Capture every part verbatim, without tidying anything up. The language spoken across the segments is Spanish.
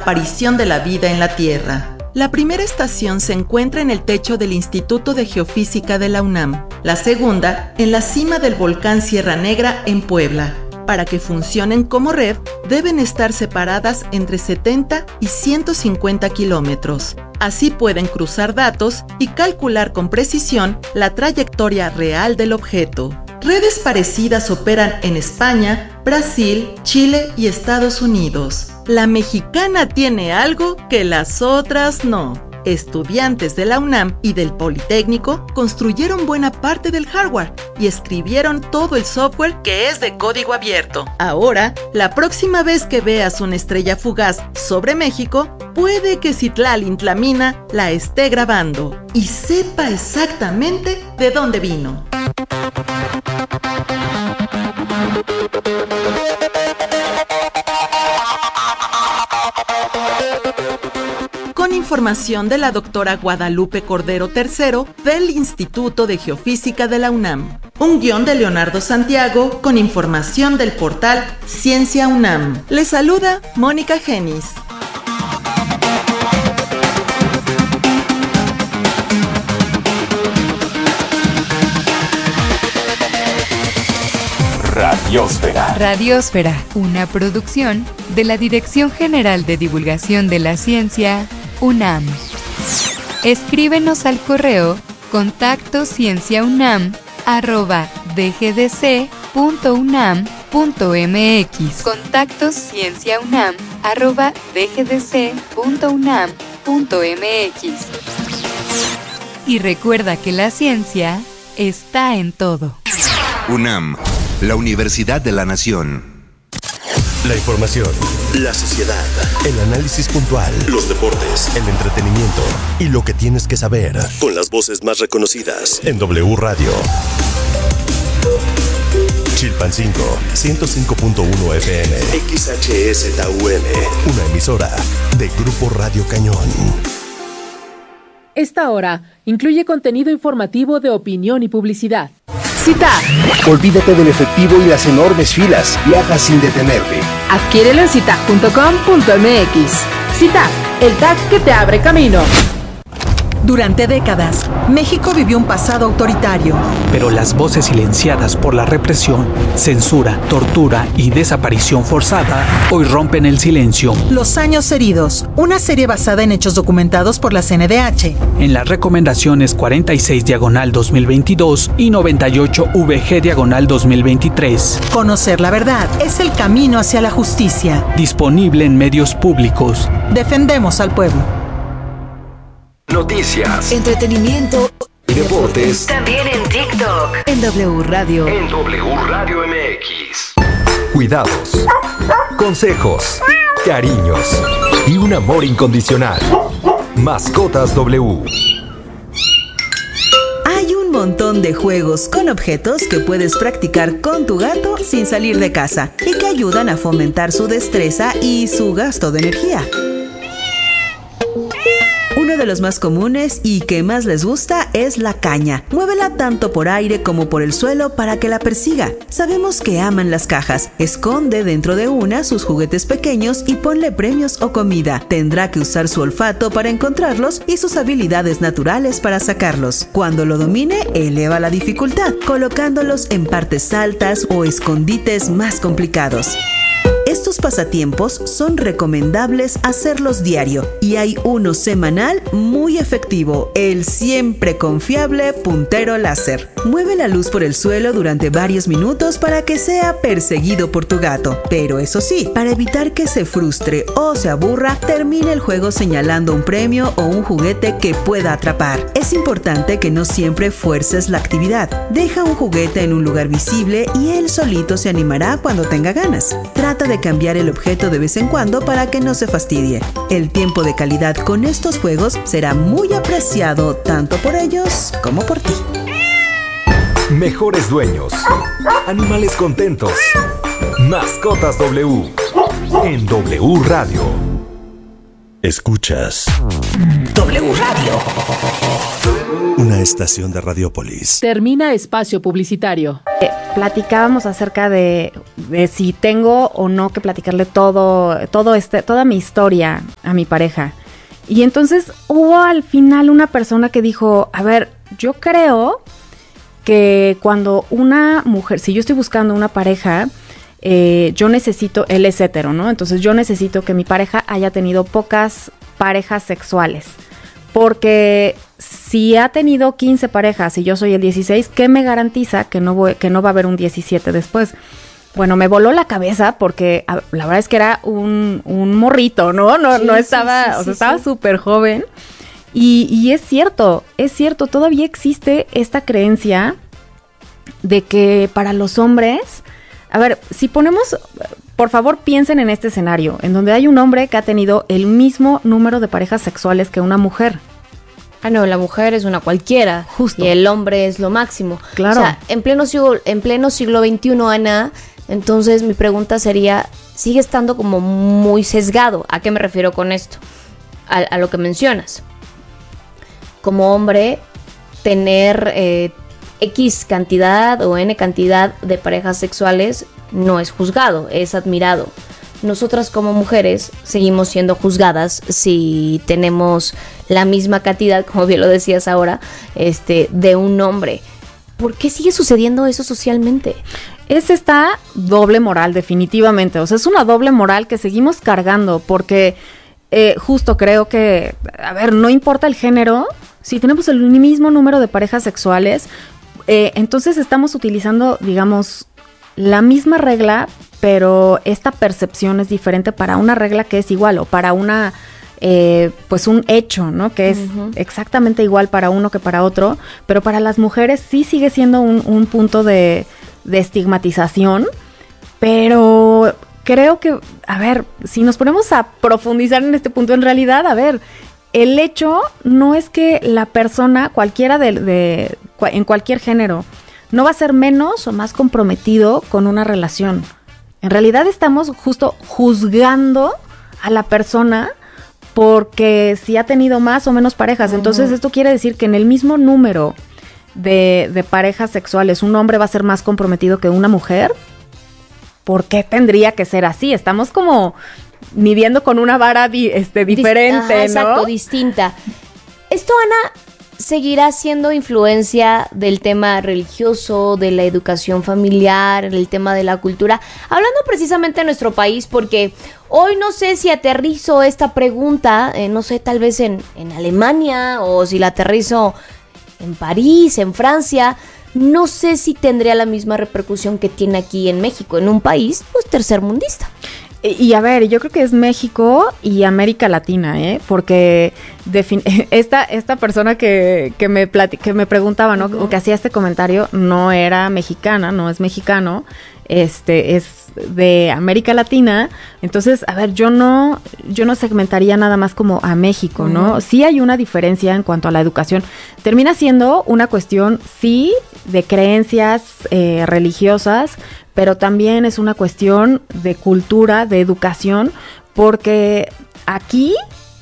aparición de la vida en la Tierra. La primera estación se encuentra en el techo del Instituto de Geofísica de la UNAM, la segunda en la cima del volcán Sierra Negra en Puebla. Para que funcionen como red, deben estar separadas entre setenta y ciento cincuenta kilómetros. Así pueden cruzar datos y calcular con precisión la trayectoria real del objeto. Redes parecidas operan en España, Brasil, Chile y Estados Unidos. La mexicana tiene algo que las otras no. Estudiantes de la UNAM y del Politécnico construyeron buena parte del hardware y escribieron todo el software que es de código abierto. Ahora, la próxima vez que veas una estrella fugaz sobre México, puede que Citlali Tlamina la esté grabando y sepa exactamente de dónde vino. Con información de la doctora Guadalupe Cordero tercero del Instituto de Geofísica de la UNAM. Un guión de Leonardo Santiago con información del portal Ciencia UNAM. Les saluda Mónica Genis. Radiosfera. Radiosfera, una producción de la Dirección General de Divulgación de la Ciencia, UNAM. Escríbenos al correo contacto cienciaunam arroba dgdc.unam.mx. Contacto cienciaunam arroba dgdc.unam.mx. Y recuerda que la ciencia está en todo. UNAM, la Universidad de la Nación. La información, la sociedad, el análisis puntual, los deportes, el entretenimiento y lo que tienes que saber. Con las voces más reconocidas. En W Radio. Chilpancingo, ciento cinco punto uno F M. X H S T U M. Una emisora de Grupo Radio Cañón. Esta hora incluye contenido informativo de opinión y publicidad. CITAC. Olvídate del efectivo y las enormes filas. Viaja sin detenerte. Adquiérelo en citac punto com punto m x. CITAC, el T A C que te abre camino. Durante décadas, México vivió un pasado autoritario. Pero las voces silenciadas por la represión, censura, tortura y desaparición forzada hoy rompen el silencio. Los años heridos, una serie basada en hechos documentados por la C N D H. En las recomendaciones cuarenta y seis diagonal dos mil veintidós y noventa y ocho V G diagonal dos mil veintitrés. Conocer la verdad es el camino hacia la justicia. Disponible en medios públicos. Defendemos al pueblo. Noticias, entretenimiento y deportes. También en TikTok. En W Radio. En W Radio M X. Cuidados, consejos, cariños y un amor incondicional. Mascotas W. Hay un montón de juegos con objetos que puedes practicar con tu gato sin salir de casa y que ayudan a fomentar su destreza y su gasto de energía. Uno de los más comunes y que más les gusta es la caña. Muévela tanto por aire como por el suelo para que la persiga. Sabemos que aman las cajas. Esconde dentro de una sus juguetes pequeños y ponle premios o comida. Tendrá que usar su olfato para encontrarlos y sus habilidades naturales para sacarlos. Cuando lo domine, eleva la dificultad, colocándolos en partes altas o escondites más complicados. Estos pasatiempos son recomendables hacerlos diario y hay uno semanal muy efectivo, el siempre confiable puntero láser. Mueve la luz por el suelo durante varios minutos para que sea perseguido por tu gato. Pero eso sí, para evitar que se frustre o se aburra, termine el juego señalando un premio o un juguete que pueda atrapar. Es importante que no siempre fuerces la actividad. Deja un juguete en un lugar visible y él solito se animará cuando tenga ganas. Trata de cambiar el objeto de vez en cuando para que no se fastidie. El tiempo de calidad con estos juegos será muy apreciado tanto por ellos como por ti. Mejores dueños. Animales contentos. Mascotas W. En W Radio. Escuchas W Radio. Una estación de Radiopolis. Termina espacio publicitario. Eh. platicábamos acerca de, de si tengo o no que platicarle todo, todo este, toda mi historia a mi pareja. Y entonces hubo al final una persona que dijo, a ver, yo creo que cuando una mujer, si yo estoy buscando una pareja, eh, yo necesito, él es hetero, ¿no? Entonces yo necesito que mi pareja haya tenido pocas parejas sexuales. Porque si ha tenido quince parejas y yo soy el dieciséis, ¿qué me garantiza que no voy, que no va a haber un diecisiete después? Bueno, me voló la cabeza porque a, la verdad es que era un, un morrito, ¿no? No, sí, no estaba, sí, sí, o sea, sí, estaba súper sí. joven. Y, y es cierto, es cierto, todavía existe esta creencia de que para los hombres, a ver, si ponemos, por favor piensen en este escenario, en donde hay un hombre que ha tenido el mismo número de parejas sexuales que una mujer. Ah, no, la mujer es una cualquiera. Justo. Y el hombre es lo máximo. Claro. O sea, en pleno siglo, en pleno siglo veintiuno, Ana, entonces mi pregunta sería, sigue estando como muy sesgado. ¿A qué me refiero con esto? A, a lo que mencionas. Como hombre, tener eh, X cantidad o N cantidad de parejas sexuales no es juzgado, es admirado. Nosotras como mujeres seguimos siendo juzgadas si tenemos la misma cantidad, como bien lo decías ahora, este, de un hombre. ¿Por qué sigue sucediendo eso socialmente? Es esta doble moral, definitivamente. O sea, es una doble moral que seguimos cargando porque eh, justo creo que, a ver, no importa el género, si tenemos el mismo número de parejas sexuales, eh, entonces estamos utilizando, digamos, la misma regla, pero esta percepción es diferente para una regla que es igual o para una, eh, pues un hecho, ¿no? Que es uh-huh. exactamente igual para uno que para otro, pero para las mujeres sí sigue siendo un, un punto de, de estigmatización, pero creo que, a ver, si nos ponemos a profundizar en este punto, en realidad, a ver, el hecho no es que la persona, cualquiera de, de en cualquier género, no va a ser menos o más comprometido con una relación. En realidad estamos justo juzgando a la persona porque si ha tenido más o menos parejas. Uh-huh. Entonces esto quiere decir que en el mismo número de, de parejas sexuales un hombre va a ser más comprometido que una mujer. ¿Por qué tendría que ser así? Estamos como midiendo con una vara di, este, diferente, Dist- ajá, ¿no? Exacto, distinta. Esto, Ana, seguirá siendo influencia del tema religioso, de la educación familiar, el tema de la cultura. Hablando precisamente de nuestro país, porque hoy no sé si aterrizo esta pregunta, eh, no sé, tal vez en, en Alemania o si la aterrizo en París, en Francia. No sé si tendría la misma repercusión que tiene aquí en México, en un país pues tercermundista. Y, y a ver, yo creo que es México y América Latina, ¿eh? Porque defin- esta, esta persona que, que, me plati- que me preguntaba, ¿no? Uh-huh. O que hacía este comentario, no era mexicana, no es mexicano, este, es de América Latina. Entonces, a ver, yo no, yo no segmentaría nada más como a México, ¿no? Uh-huh. Sí hay una diferencia en cuanto a la educación. Termina siendo una cuestión, sí, de creencias eh, religiosas, pero también es una cuestión de cultura, de educación, porque aquí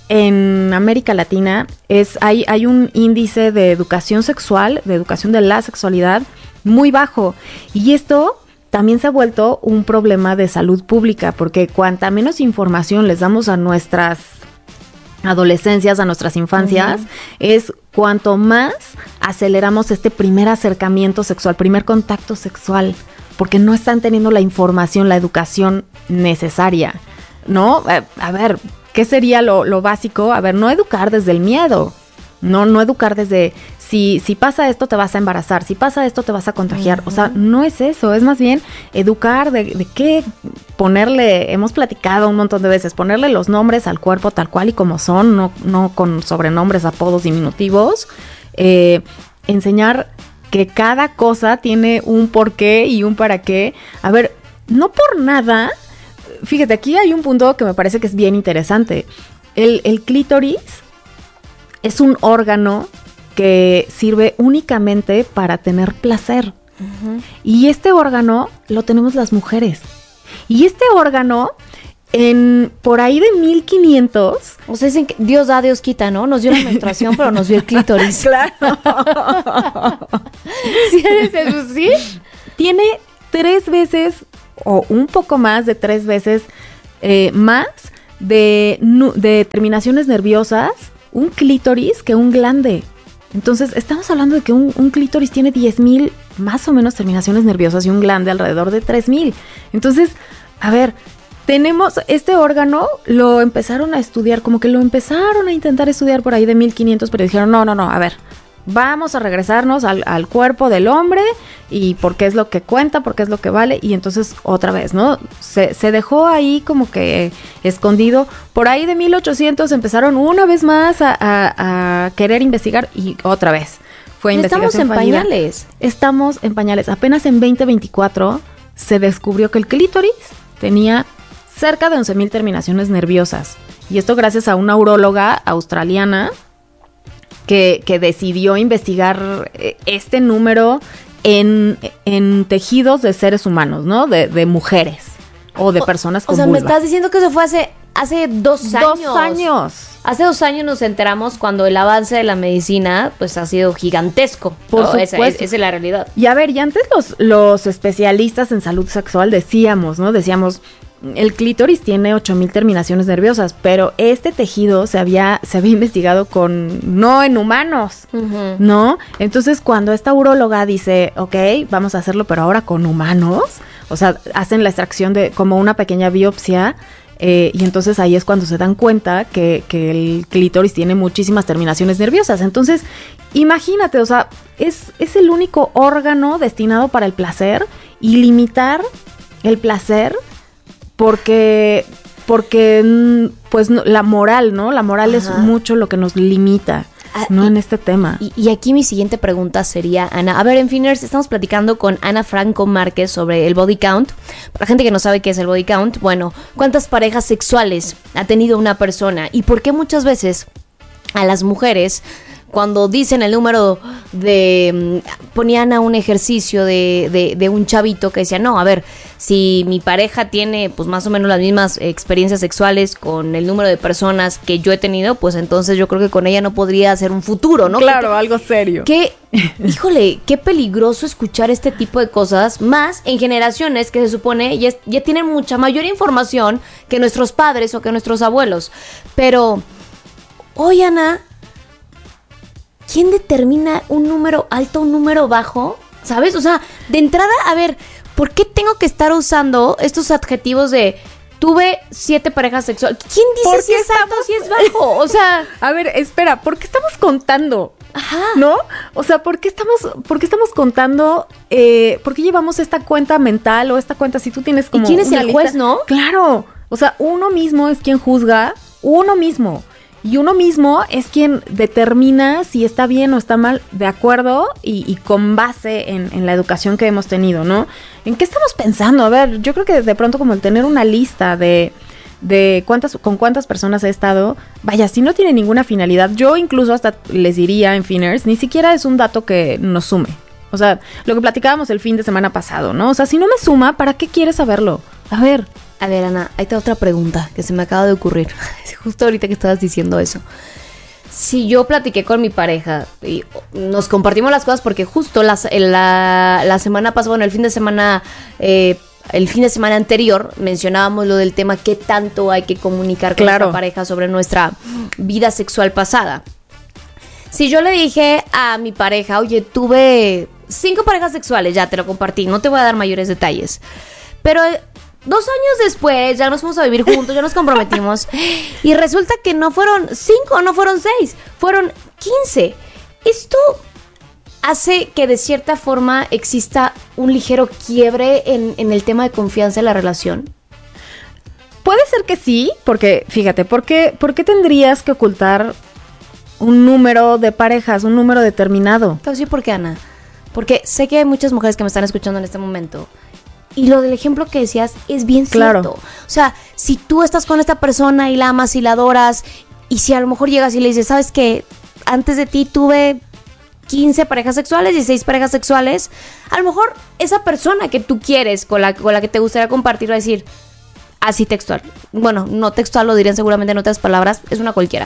en América Latina es hay, hay un índice de educación sexual, de educación de la sexualidad muy bajo, y esto también se ha vuelto un problema de salud pública, porque cuanta menos información les damos a nuestras adolescencias, a nuestras infancias, uh-huh. es cuanto más aceleramos este primer acercamiento sexual, primer contacto sexual, porque no están teniendo la información, la educación necesaria, ¿no? A, a ver, ¿qué sería lo, lo básico? A ver, no educar desde el miedo, no, no educar desde si, si pasa esto te vas a embarazar, si pasa esto te vas a contagiar, uh-huh. o sea, no es eso, es más bien educar de, de qué ponerle, hemos platicado un montón de veces, ponerle los nombres al cuerpo tal cual y como son, no, no con sobrenombres, apodos diminutivos, eh, enseñar que cada cosa tiene un porqué y un para qué. A ver, no por nada, fíjate, aquí hay un punto que me parece que es bien interesante. El, el clítoris es un órgano que sirve únicamente para tener placer. Uh-huh. Y este órgano lo tenemos las mujeres. Y este órgano, en por ahí de mil quinientos... O sea, dicen que Dios da, Dios quita, ¿no? Nos dio la menstruación, pero nos dio el clítoris. Claro. ¿Sí eres eso, sí? tiene tres veces o un poco más de tres veces eh, más de, de terminaciones nerviosas, un clítoris, que un glande. Entonces, estamos hablando de que un, un clítoris tiene diez mil más o menos terminaciones nerviosas y un glande alrededor de tres mil. Entonces, a ver, tenemos este órgano, lo empezaron a estudiar, como que lo empezaron a intentar estudiar por ahí de mil quinientos, pero dijeron, no, no, no, a ver, vamos a regresarnos al, al cuerpo del hombre y porque es lo que cuenta, porque es lo que vale, y entonces otra vez, ¿no? Se, se dejó ahí como que escondido. Por ahí de mil ochocientos empezaron una vez más a, a, a querer investigar y otra vez fue investigación Estamos en fallida. pañales. Estamos en pañales. Apenas en veinte veinticuatro se descubrió que el clítoris tenía cerca de once mil terminaciones nerviosas. Y esto gracias a una uróloga australiana que, que decidió investigar este número en, en tejidos de seres humanos, ¿no? De, de mujeres o de personas con vulva. O sea, vulva. me estás diciendo que eso fue hace, hace dos años. Dos años. Hace dos años nos enteramos cuando el avance de la medicina pues ha sido gigantesco. Por ¿no? supuesto. Esa, esa es la realidad. Y a ver, y antes los, los especialistas en salud sexual decíamos, ¿no? Decíamos, el clítoris tiene ocho mil terminaciones nerviosas, pero este tejido se había, se había investigado con, no en humanos, uh-huh. ¿no? Entonces, cuando esta uróloga dice, ok, vamos a hacerlo, pero ahora con humanos, o sea, hacen la extracción de como una pequeña biopsia, eh, y entonces ahí es cuando se dan cuenta que, que el clítoris tiene muchísimas terminaciones nerviosas. Entonces, imagínate, o sea, es, es el único órgano destinado para el placer, y limitar el placer porque porque pues la moral, ¿no? La moral Ajá. es mucho lo que nos limita, ah, ¿no? Y, en este tema. Y, y aquí mi siguiente pregunta sería, Ana, a ver, en Finers estamos platicando con Ana Franco Márquez sobre el body count. Para la gente que no sabe qué es el body count, bueno, ¿cuántas parejas sexuales ha tenido una persona? ¿Y por qué muchas veces a las mujeres, cuando dicen el número de, ponían a un ejercicio de, de, de un chavito que decía, no, a ver, si mi pareja tiene pues más o menos las mismas experiencias sexuales con el número de personas que yo he tenido, pues entonces yo creo que con ella no podría hacer un futuro, ¿no? Claro, algo serio. Que, híjole, qué peligroso escuchar este tipo de cosas, más en generaciones que se supone ya, ya tienen mucha mayor información que nuestros padres o que nuestros abuelos. Pero, oye, Ana, ¿quién determina un número alto, un número bajo? ¿Sabes? O sea, de entrada, a ver, ¿por qué tengo que estar usando estos adjetivos de tuve siete parejas sexuales? ¿Quién dice si es alto o si es bajo? O sea, a ver, espera, ¿por qué estamos contando? Ajá. ¿No? O sea, ¿por qué estamos, por qué estamos contando? Eh, ¿Por qué llevamos esta cuenta mental o esta cuenta si tú tienes como ¿Y quién es una el lista? juez, no? Claro. O sea, uno mismo es quien juzga, uno mismo. Y uno mismo es quien determina si está bien o está mal, de acuerdo y, y con base en, en la educación que hemos tenido, ¿no? ¿En qué estamos pensando? A ver, yo creo que de pronto como el tener una lista de, de cuántas, con cuántas personas he estado, vaya, si no tiene ninguna finalidad, yo incluso hasta les diría en Finers, ni siquiera es un dato que nos sume. O sea, lo que platicábamos el fin de semana pasado, ¿no? O sea, si no me suma, ¿para qué quieres saberlo? A ver. A ver, Ana, ahí está otra pregunta que se me acaba de ocurrir. Justo ahorita que estabas diciendo eso. Si yo platiqué con mi pareja y nos compartimos las cosas porque justo la, la, la semana pasada, bueno, el fin de semana, eh, el fin de semana anterior mencionábamos lo del tema qué tanto hay que comunicar con claro. nuestra pareja sobre nuestra vida sexual pasada. Si yo le dije a mi pareja, oye, tuve cinco parejas sexuales, ya te lo compartí, no te voy a dar mayores detalles, pero dos años después ya nos fuimos a vivir juntos, ya nos comprometimos y resulta que no fueron cinco, no fueron seis, fueron quince. Esto hace que de cierta forma exista un ligero quiebre en, en el tema de confianza en la relación. Puede ser que sí, porque fíjate, ¿por qué, ¿por qué tendrías que ocultar un número de parejas, un número determinado? Pues sí, ¿por qué, Ana? Porque sé que hay muchas mujeres que me están escuchando en este momento. Y lo del ejemplo que decías es bien claro. cierto. O sea, si tú estás con esta persona y la amas y la adoras, y si a lo mejor llegas y le dices, ¿sabes qué? Antes de ti tuve quince parejas sexuales, dieciséis parejas sexuales. A lo mejor esa persona que tú quieres, con la, con la que te gustaría compartir, va a decir, así textual. Bueno, no textual, lo dirían seguramente en otras palabras, es una cualquiera.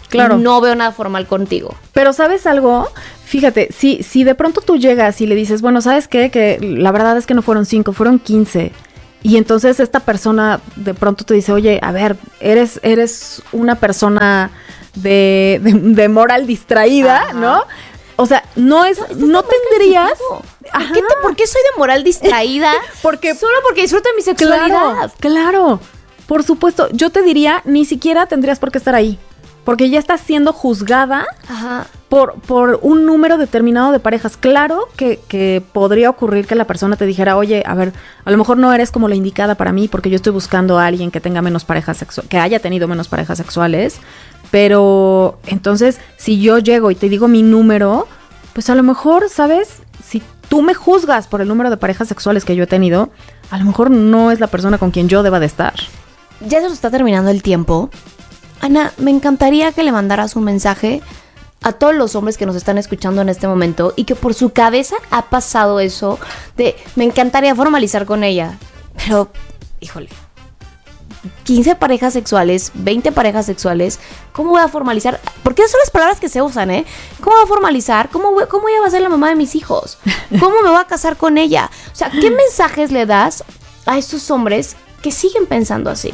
Claro. No veo nada formal contigo. Pero ¿sabes algo? Fíjate, si, si de pronto tú llegas y le dices, bueno, ¿sabes qué? Que la verdad es que no fueron cinco, fueron quince. Y entonces esta persona de pronto te dice, oye, a ver, eres, eres una persona de, de, de moral distraída, ajá, ¿no? O sea, no es, no, no tendrías... ¿Por qué, te, ¿Por qué soy de moral distraída? porque Solo porque disfruto de mi sexualidad. Claro, claro, por supuesto. Yo te diría, ni siquiera tendrías por qué estar ahí. Porque ya estás siendo juzgada, ajá, por, por un número determinado de parejas. Claro que, que podría ocurrir que la persona te dijera, oye, a ver, a lo mejor no eres como la indicada para mí porque yo estoy buscando a alguien que tenga menos parejas sexuales, que haya tenido menos parejas sexuales. Pero entonces, si yo llego y te digo mi número, pues a lo mejor, ¿sabes? Si tú me juzgas por el número de parejas sexuales que yo he tenido, a lo mejor no es la persona con quien yo deba de estar. Ya se nos está terminando el tiempo. Ana, me encantaría que le mandaras un mensaje a todos los hombres que nos están escuchando en este momento y que por su cabeza ha pasado eso de, me encantaría formalizar con ella, pero, híjole, quince parejas sexuales, veinte parejas sexuales, ¿cómo voy a formalizar? Porque esas son las palabras que se usan, ¿eh? ¿Cómo voy a formalizar? ¿Cómo, voy, cómo ella va a ser la mamá de mis hijos? ¿Cómo me voy a casar con ella? O sea, ¿qué mensajes le das a estos hombres que siguen pensando así?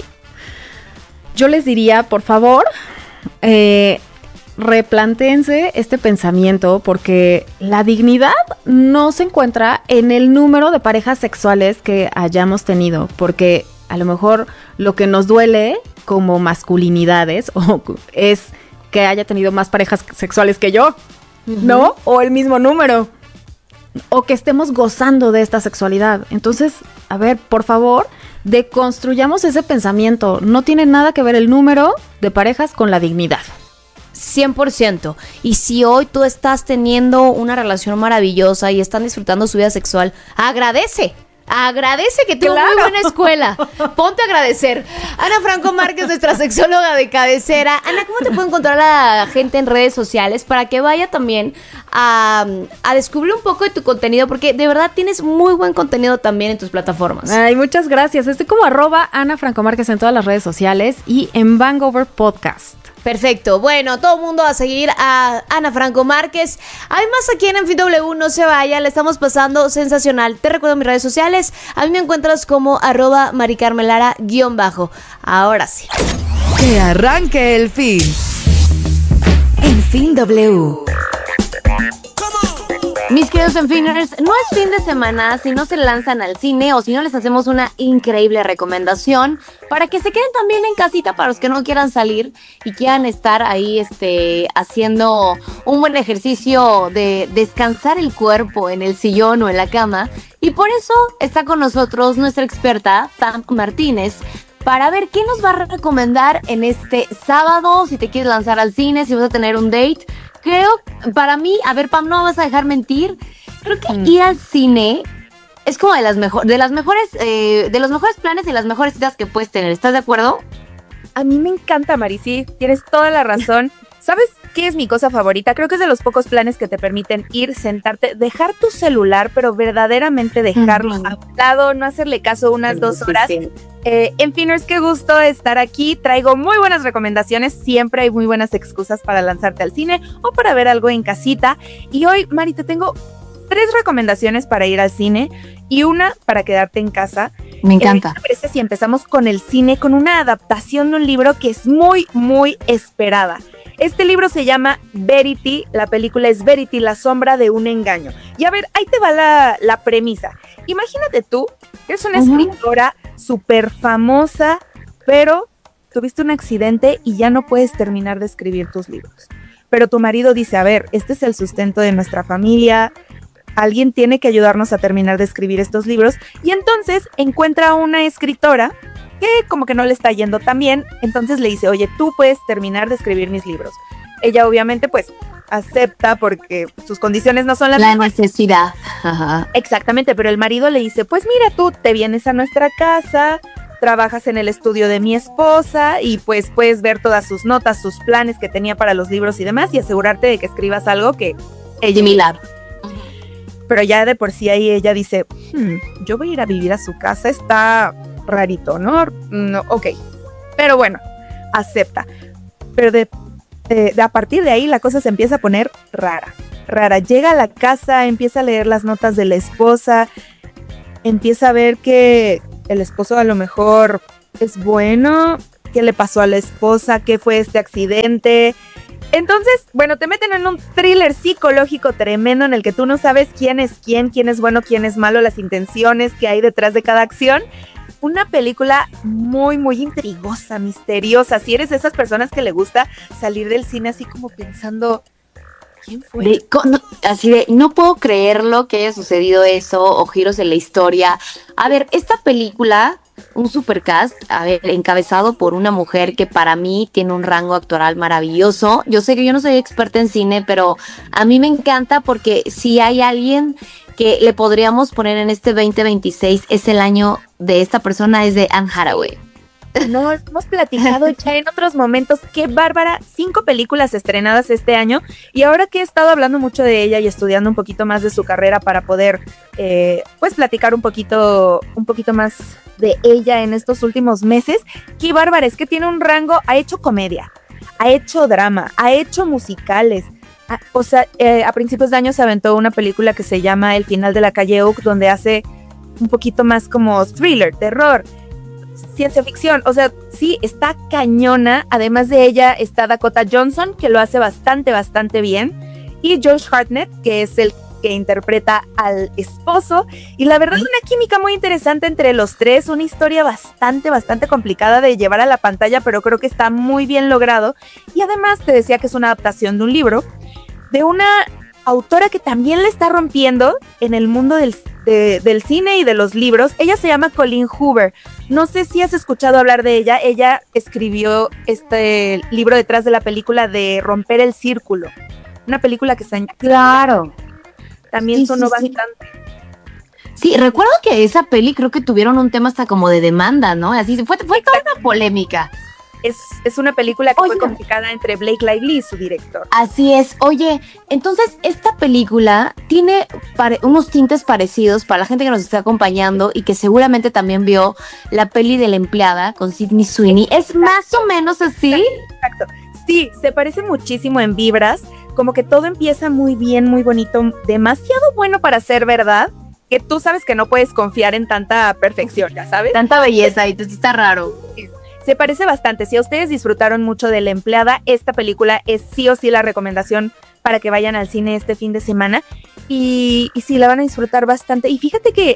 Yo les diría, por favor, eh, replantéense este pensamiento, porque la dignidad no se encuentra en el número de parejas sexuales que hayamos tenido, porque a lo mejor lo que nos duele como masculinidades o es que haya tenido más parejas sexuales que yo, uh-huh, ¿no? O el mismo número, o que estemos gozando de esta sexualidad. Entonces, a ver, por favor, deconstruyamos ese pensamiento. No tiene nada que ver el número de parejas con la dignidad. cien por ciento. Y si hoy tú estás teniendo una relación maravillosa y están disfrutando su vida sexual, agradece. Agradece que tuvo claro. muy buena escuela. Ponte a agradecer. Ana Franco Márquez, nuestra sexóloga de cabecera. Ana, ¿cómo te puede encontrar la gente en redes sociales para que vaya también a, a descubrir un poco de tu contenido? Porque de verdad tienes muy buen contenido también en tus plataformas. Ay, muchas gracias. Estoy como arroba Ana Franco Márquez en todas las redes sociales y en Vangover Podcast. Perfecto. Bueno, todo el mundo a seguir a Ana Franco Márquez. Además, aquí en Enfin W, no se vaya, le estamos pasando sensacional. Te recuerdo mis redes sociales. A mí me encuentras como arroba maricarmelara guión bajo. Ahora sí. Que arranque el fin. Enfin W. Mis queridos Enfiners, no es fin de semana si no se lanzan al cine o si no les hacemos una increíble recomendación para que se queden también en casita para los que no quieran salir y quieran estar ahí este, haciendo un buen ejercicio de descansar el cuerpo en el sillón o en la cama. Y por eso está con nosotros nuestra experta, Pam Martínez, para ver qué nos va a recomendar en este sábado, si te quieres lanzar al cine, si vas a tener un date. Creo, para mí, a ver, Pam, no me vas a dejar mentir, creo que mm. ir al cine es como de las mejores, de las mejores, eh, de los mejores planes y las mejores citas que puedes tener. ¿Estás de acuerdo? A mí me encanta, Mari, sí, tienes toda la razón. ¿Sabes qué es mi cosa favorita? Creo que es de los pocos planes que te permiten ir, sentarte, dejar tu celular, pero verdaderamente dejarlo uh-huh. a un lado, no hacerle caso unas dos horas. Sí, sí. Eh, en fin, es que gusto estar aquí. Traigo muy buenas recomendaciones. Siempre hay muy buenas excusas para lanzarte al cine o para ver algo en casita. Y hoy, Mari, te tengo tres recomendaciones para ir al cine y una para quedarte en casa. Me encanta. Eh, ¿Te parece si empezamos con el cine, con una adaptación de un libro que es muy, muy esperada? Este libro se llama Verity, la película es Verity, la sombra de un engaño. Y a ver, ahí te va la, la premisa. Imagínate tú que eres una uh-huh. escritora súper famosa, pero tuviste un accidente y ya no puedes terminar de escribir tus libros. Pero tu marido dice, a ver, este es el sustento de nuestra familia, alguien tiene que ayudarnos a terminar de escribir estos libros. Y entonces encuentra a una escritora que como que no le está yendo tan bien, entonces le dice, oye, tú puedes terminar de escribir mis libros. Ella obviamente pues acepta porque sus condiciones no son las La mejores. Necesidad. Ajá. Exactamente, pero el marido le dice, pues mira, tú te vienes a nuestra casa, trabajas en el estudio de mi esposa y pues puedes ver todas sus notas, sus planes que tenía para los libros y demás y asegurarte de que escribas algo que ella... Similar. Pero ya de por sí ahí ella dice, hmm, yo voy a ir a vivir a su casa, está... rarito, ¿no? No, ok. Pero bueno, acepta. Pero de eh, a partir de ahí la cosa se empieza a poner rara, rara. Llega a la casa, empieza a leer las notas de la esposa, empieza a ver que el esposo a lo mejor es bueno, qué le pasó a la esposa, qué fue este accidente. Entonces, bueno, te meten en un thriller psicológico tremendo en el que tú no sabes quién es quién, quién es bueno, quién es malo, las intenciones que hay detrás de cada acción. Una película muy, muy intrigosa, misteriosa. Si eres de esas personas que le gusta salir del cine así como pensando, ¿quién fue? De, no, así de, no puedo creerlo que haya sucedido eso, o giros en la historia. A ver, esta película, un supercast, a ver, encabezado por una mujer que para mí tiene un rango actoral maravilloso. Yo sé que yo no soy experta en cine, pero a mí me encanta porque si hay alguien que le podríamos poner en este veinte veintiséis, es el año de esta persona, es de Anne Hathaway. No, hemos platicado ya en otros momentos. Qué bárbara, cinco películas estrenadas este año, y ahora que he estado hablando mucho de ella y estudiando un poquito más de su carrera para poder eh, pues platicar un poquito, un poquito más de ella en estos últimos meses, qué bárbara, es que tiene un rango, ha hecho comedia, ha hecho drama, ha hecho musicales. Ah, o sea, eh, a principios de año se aventó una película que se llama El final de la calle Oak, donde hace un poquito más como thriller, terror, ciencia ficción. O sea, sí, está cañona. Además de ella está Dakota Johnson, que lo hace bastante, bastante bien, y Josh Hartnett, que es el que interpreta al esposo, y la verdad, una química muy interesante entre los tres, una historia bastante, bastante complicada de llevar a la pantalla, pero creo que está muy bien logrado. Y además te decía que es una adaptación de un libro de una autora que también le está rompiendo en el mundo del, de, del cine y de los libros. Ella se llama Colleen Hoover. No sé si has escuchado hablar de ella. Ella escribió este libro detrás de la película de Romper el Círculo, una película que está... Claro. También sí, sonó sí, bastante. Sí. sí, recuerdo que esa peli creo que tuvieron un tema hasta como de demanda, ¿no? Así fue, fue toda una polémica. Es, es una película que Oye, fue complicada entre Blake Lively y su director. Así es. Oye, entonces esta película tiene pare- unos tintes parecidos para la gente que nos está acompañando y que seguramente también vio la peli de La empleada con Sydney Sweeney. ¿Es más o menos así? Exacto. Sí, se parece muchísimo en vibras, como que todo empieza muy bien, muy bonito, demasiado bueno para ser verdad, que tú sabes que no puedes confiar en tanta perfección, ya sabes. Tanta belleza, y entonces está raro. Sí. Se parece bastante. Si a ustedes disfrutaron mucho de La empleada, esta película es sí o sí la recomendación para que vayan al cine este fin de semana. Y, y sí, la van a disfrutar bastante. Y fíjate que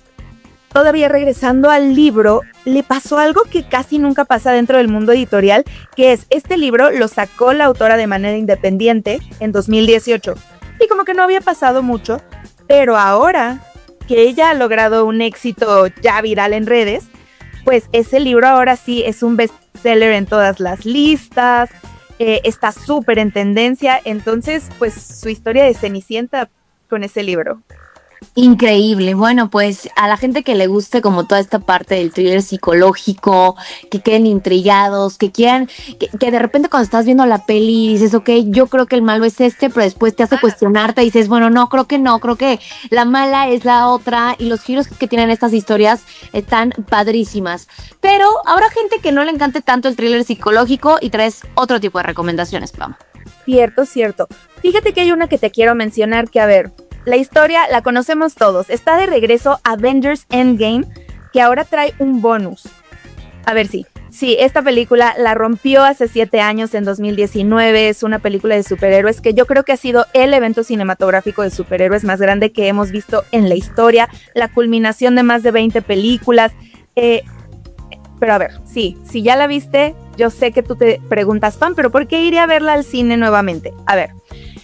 todavía regresando al libro, le pasó algo que casi nunca pasa dentro del mundo editorial, que es, este libro lo sacó la autora de manera independiente en dos mil dieciocho. Y como que no había pasado mucho, pero ahora que ella ha logrado un éxito ya viral en redes, pues ese libro ahora sí es un bestseller en todas las listas, eh, está súper en tendencia. Entonces, pues su historia de Cenicienta con ese libro. Increíble. Bueno, pues a la gente que le guste como toda esta parte del thriller psicológico, que queden intrigados, que quieran, que, que de repente cuando estás viendo la peli dices, ok, yo creo que el malo es este, pero después te hace cuestionarte y dices, bueno, no, creo que no, creo que la mala es la otra, y los giros que tienen estas historias están padrísimas. Pero habrá gente que no le encante tanto el thriller psicológico y traes otro tipo de recomendaciones, Pam. Cierto, cierto. Fíjate que hay una que te quiero mencionar que, a ver, la historia la conocemos todos. Está de regreso Avengers Endgame, que ahora trae un bonus. A ver, sí. Sí, esta película la rompió hace siete años, en dos mil diecinueve. Es una película de superhéroes que yo creo que ha sido el evento cinematográfico de superhéroes más grande que hemos visto en la historia. La culminación de más de veinte películas. Eh, pero a ver, sí, si ya la viste, yo sé que tú te preguntas, Pam, ¿pero por qué iré a verla al cine nuevamente? A ver,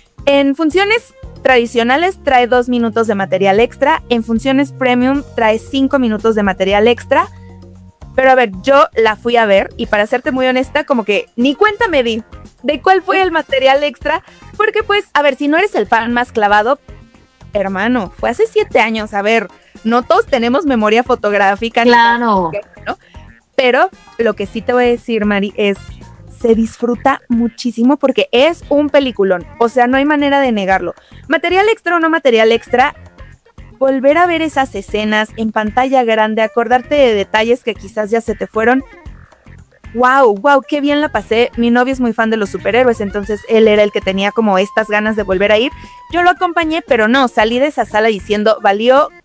en funciones tradicionales trae dos minutos de material extra, en funciones premium trae cinco minutos de material extra, pero a ver, yo la fui a ver y para serte muy honesta, como que ni cuenta me di de cuál fue el material extra, porque pues, a ver, si no eres el fan más clavado, hermano, fue hace siete años, a ver, no todos tenemos memoria fotográfica. Claro. Ni, ¿no? Pero lo que sí te voy a decir, Mari, es se disfruta muchísimo porque es un peliculón, o sea, no hay manera de negarlo. Material extra o no material extra, volver a ver esas escenas en pantalla grande, acordarte de detalles que quizás ya se te fueron, wow, wow, qué bien la pasé. Mi novio es muy fan de los superhéroes, entonces él era el que tenía como estas ganas de volver a ir. Yo lo acompañé, pero no, salí de esa sala diciendo, valió